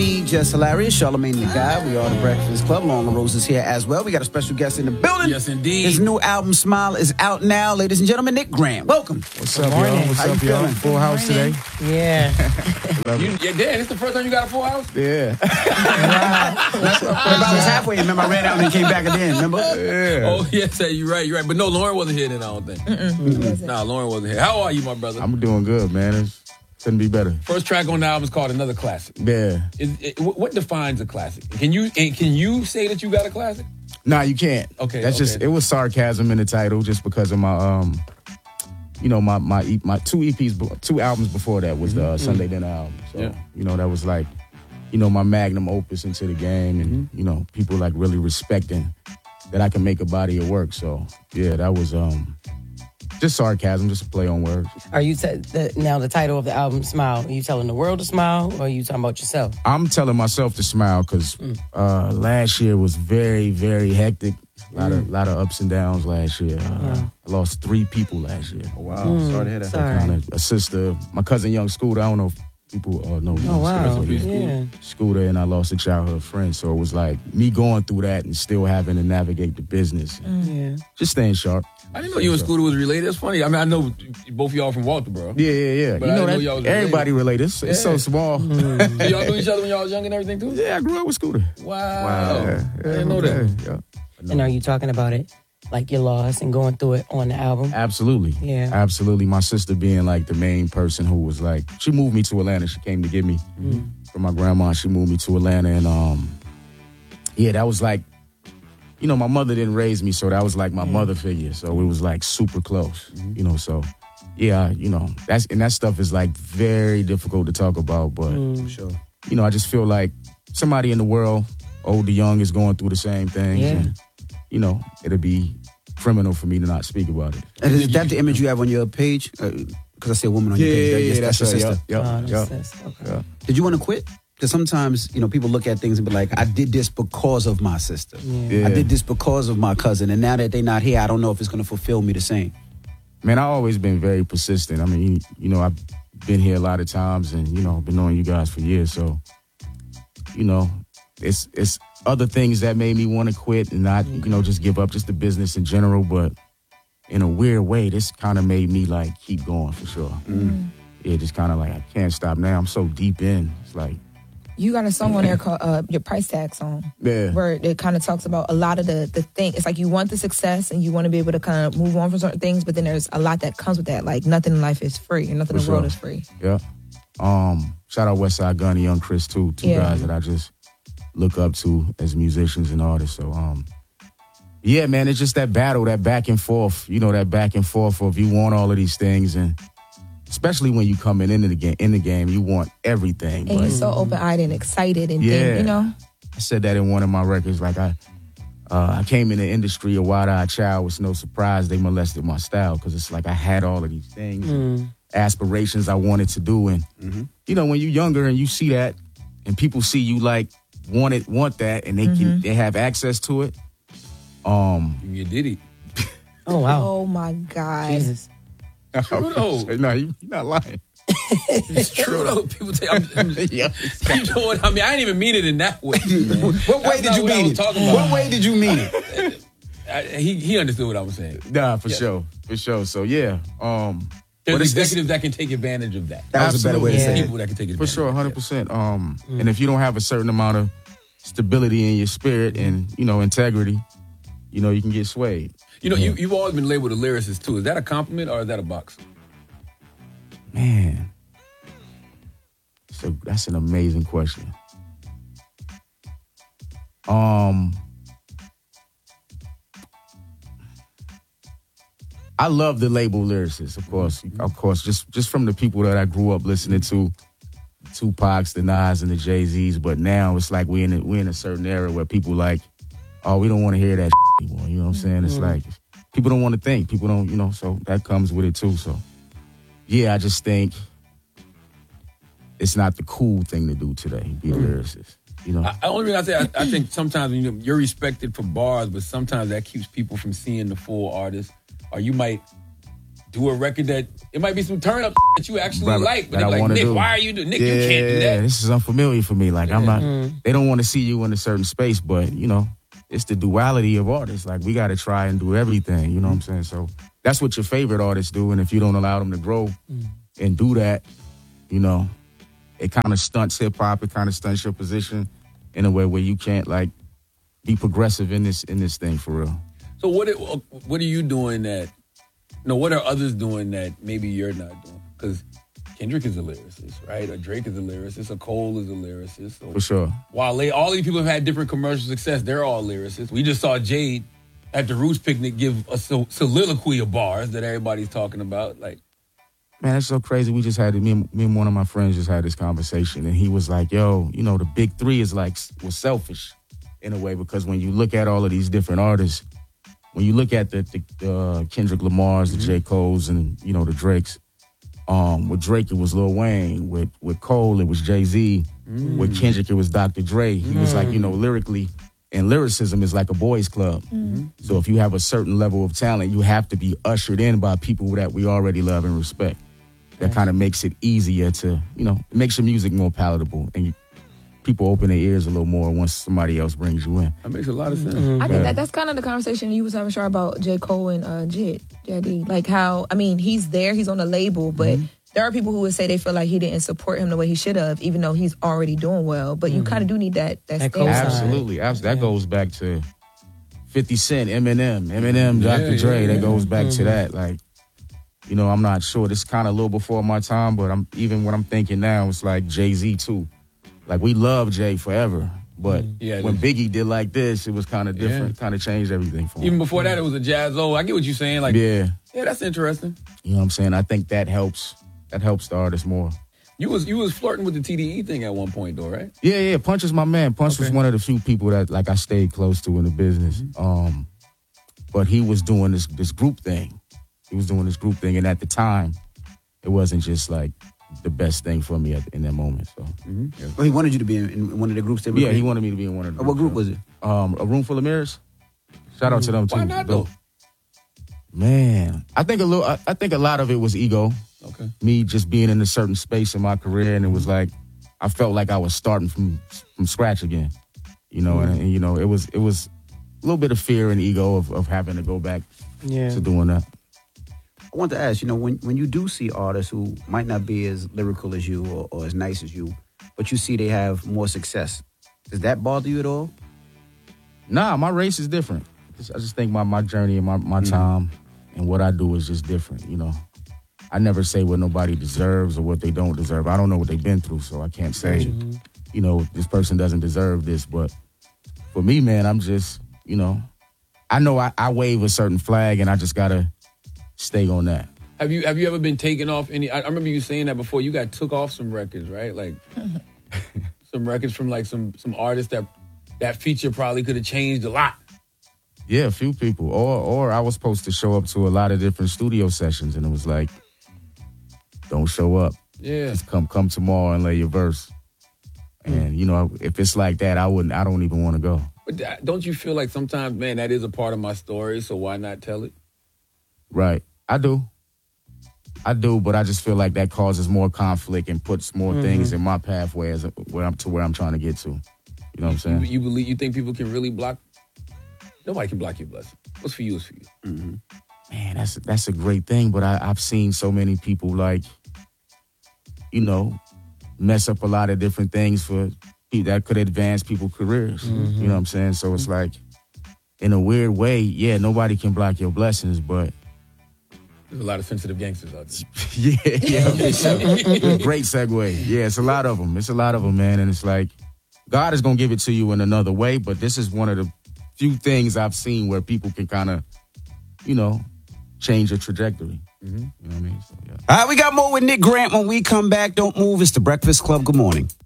G, Just Hilarious, Charlamagne the Guy. We are the Breakfast Club. Long Roses here as well. We got a special guest in the building. Yes, indeed. His new album, Smile, is out now. Ladies and gentlemen, Nick Grant. Welcome. What's up, y'all? What's How up, you y'all? feeling? Full house today. Yeah. Yeah, Dan, this the first time you got a full house? Yeah. But I was halfway. Remember, I ran out and then came back again. Remember? Yeah. Oh, yes, you're right. But no, Lauren wasn't here then, I don't think. Nah, Lauren wasn't here. How are you, my brother? I'm doing good, man. Couldn't be better. First track on the album is called Another Classic. Yeah. What defines a classic? Can you say that you got a classic? Nah, you can't. Okay. That's just, it was sarcasm in the title just because of my, my two EPs, 2 albums before that was the Sunday Dinner album. So, that was like, my magnum opus into the game and, people like really respecting that I can make a body of work. So, yeah, that was just sarcasm, just a play on words. Are you now the title of the album, Smile? Are you telling the world to smile, or are you talking about yourself? I'm telling myself to smile because last year was very, very hectic. A lot of ups and downs last year. I lost 3 people last year. Oh, wow. Sorry to hear that. Sorry. A sister, my cousin Young Scooter. I don't know if people know. Oh, wow. Yeah. Scooter, and I lost a childhood friend. So it was like me going through that and still having to navigate the business. Just staying sharp. I didn't know you and Scooter was related. That's funny. I mean, I know both of y'all from Walterboro. Yeah. But I didn't know y'all was everybody related. It's so small. So y'all knew each other when y'all was young and everything, too? Yeah, I grew up with Scooter. Wow. Yeah, I didn't know that. Yeah. And are you talking about it, like your loss and going through it on the album? Absolutely. Yeah. Absolutely. My sister being like the main person who was like, she moved me to Atlanta. She came to get me from my grandma. She moved me to Atlanta. And that was like, my mother didn't raise me, so that was like my mother figure. So it was like super close, so yeah, that stuff is like very difficult to talk about, but Sure. I just feel like somebody in the world, old or young, is going through the same thing. Yeah. And, it'll be criminal for me to not speak about it. And is that the image you have on your page? Because I see a woman on your page. That's your sister. Okay. Did you want to quit? Because sometimes, people look at things and be like, I did this because of my sister. Yeah. I did this because of my cousin. And now that they're not here, I don't know if it's going to fulfill me the same. Man, I've always been very persistent. I mean, I've been here a lot of times and, been knowing you guys for years. So, it's other things that made me want to quit and not, just give up just the business in general. But in a weird way, this kind of made me like keep going for sure. Yeah, just kind of like, I can't stop now. I'm so deep in. It's like, you got a song on there called Your Price Tag song. Yeah. Where it kind of talks about a lot of the thing. It's like you want the success and you want to be able to kind of move on from certain things, but then there's a lot that comes with that. Like nothing in life is free and nothing in the world is free. Yeah. Shout out Westside Gunn and Young Chris too. Two guys that I just look up to as musicians and artists. So yeah, man, it's just that battle, that back and forth, that back and forth of you want all of these things, and especially when you coming into the game, you want everything. And you're so open-eyed and excited and I said that in one of my records. Like I came in the industry a wide-eyed child. It's no surprise they molested my style because it's like I had all of these things, aspirations I wanted to do, and when you're younger and you see that, and people see you like want that, and they have access to it. You did it. Oh, wow. Oh, my God. Jesus. True though. No, you're not lying. It's true though. People say, you know what I mean? I didn't even mean it in that way. What way did you mean it? What way did you mean it? He understood what I was saying. Nah, for sure. So yeah. There's executives that can take advantage of that. That was a better way to say it. People that can take advantage. For sure, 100%. And if you don't have a certain amount of stability in your spirit and integrity, you can get swayed. You've always been labeled a lyricist too. Is that a compliment or is that a box? Man, so that's an amazing question. I love the label lyricist, of course, just from the people that I grew up listening to, Tupac's, the Nas, and the Jay-Z's. But now it's like we're in a certain era where people like, oh, we don't want to hear that anymore. You know what I'm saying? It's like people don't want to think. People don't, so that comes with it too. So yeah, I just think it's not the cool thing to do today, be a lyricist. Only reason I say I think sometimes you're respected for bars, but sometimes that keeps people from seeing the full artist. Or you might do a record that it might be some turn up that you actually Right, like, but that I they're like, wanna Nick, do. why are you doing? Nick, you can't do that. This is unfamiliar for me. Like I'm not. They don't want to see you in a certain space, but you know, it's the duality of artists. Like we got to try and do everything. You know what I'm saying? So that's what your favorite artists do, and if you don't allow them to grow and do that, you know, it kind of stunts hip hop. It kind of stunts your position in a way where you can't like be progressive in this thing for real. So what are you doing that? No, what are others doing that maybe you're not doing? Because Kendrick is a lyricist, right? A Drake is a lyricist. A Cole is a lyricist. So For sure. while all these people have had different commercial success, they're all lyricists. We just saw Jade at the Roots picnic give a soliloquy of bars that everybody's talking about. Like, Man, that's so crazy. We just had me and one of my friends just had this conversation, and he was like, "Yo, you know, the big three was selfish in a way because when you look at all of these different artists, when you look at the Kendrick Lamars, the J. Cole's, and you know the Drakes, with Drake it was Lil Wayne, with Cole it was Jay-Z, with Kendrick it was Dr. Dre. He was like, you know, lyrically, and lyricism is like a boys' club. So if you have a certain level of talent, you have to be ushered in by people that we already love and respect. That kind of makes it easier to, you know, it makes your music more palatable, and people open their ears a little more once somebody else brings you in. that makes a lot of sense. I think that's kind of the conversation you was having, Shar, about J. Cole and JD. Like how, I mean, he's there, he's on the label, but there are people who would say they feel like he didn't support him the way he should have, even though he's already doing well. But you kind of do need that stand. cosign. Absolutely. That goes back to 50 Cent, Eminem, Dr. Dre. That goes back to that. Like, you know, I'm not sure. This is kind of a little before my time, but even what I'm thinking now, it's like Jay-Z too. Like, we love Jay forever, but when Biggie did like this, it was kind of different. Kind of changed everything for him. Even before that, it was a Jazz-O. I get what you're saying. Like, yeah, that's interesting. You know what I'm saying? I think that helps. That helps the artist more. You was flirting with the TDE thing at one point, though, right? Yeah. Punch is my man. Punch was one of the few people that like I stayed close to in the business. But he was doing this group thing. And at the time, it wasn't just like the best thing for me in that moment. So, Well, he wanted you to be in one of the groups. Yeah, he wanted me to be in one of the. What group was it? A Room Full of Mirrors. Shout out to them too. Why not though? Man, I think a lot of it was ego. Okay. Me just being in a certain space in my career, and it was like I felt like I was starting from scratch again. You know, and you know, it was a little bit of fear and ego of having to go back to doing that. I want to ask, you know, when you do see artists who might not be as lyrical as you or as nice as you, but you see they have more success, does that bother you at all? Nah, my race is different. I just think my journey and my time and what I do is just different, you know. I never say what nobody deserves or what they don't deserve. I don't know what they've been through, so I can't say, you know, this person doesn't deserve this. But for me, man, I'm just, you know I wave a certain flag and I just got to stay on that. Have you ever been taken off any? I remember you saying that before. You got took off some records, right? Like some records from like some artists that feature probably could have changed a lot. Yeah, a few people. Or I was supposed to show up to a lot of different studio sessions, and it was like, don't show up. Yeah, just come tomorrow and lay your verse. And you know, if it's like that, I don't even want to go. But don't you feel like sometimes, man, that is a part of my story, so why not tell it? Right. I do, but I just feel like that causes more conflict and puts more things in my pathway where I'm trying to get to. You know what I'm saying? You think people can really block? Nobody can block your blessing. What's for you is for you. Man, that's a great thing, but I've seen so many people like, you know, mess up a lot of different things for people that could advance people's careers. You know what I'm saying? So it's like, in a weird way, yeah, nobody can block your blessings, but there's a lot of sensitive gangsters out there. yeah. Great segue. Yeah, it's a lot of them. Man. And it's like, God is going to give it to you in another way, but this is one of the few things I've seen where people can kind of, you know, change your trajectory. You know what I mean? So, yeah. All right, we got more with Nick Grant when we come back. Don't move. It's The Breakfast Club. Good morning.